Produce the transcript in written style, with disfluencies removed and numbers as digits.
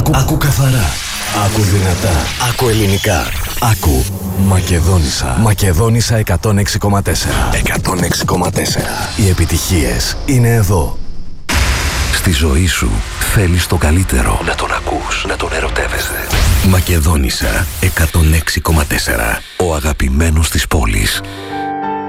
Άκου καθαρά. Άκου δυνατά. Άκου ελληνικά. Άκου Μακεδόνισσα. Μακεδόνισσα 106,4. 106,4. Οι επιτυχίες είναι εδώ. Στη ζωή σου θέλεις το καλύτερο. Να τον ακούς, να τον ερωτεύεσαι. Μακεδόνισσα 106,4. Ο αγαπημένος της πόλης.